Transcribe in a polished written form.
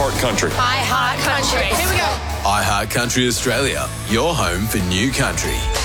Heart Country. I Heart Country. Here we go. I Heart Country Australia, your home for new country.